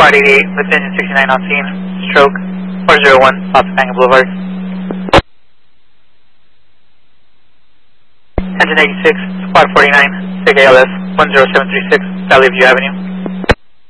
Squad 88 with engine 69 on scene. Stroke 401 South Topanga Boulevard. Engine 86, Squad 49, SIG ALS 10736, Valley View Avenue.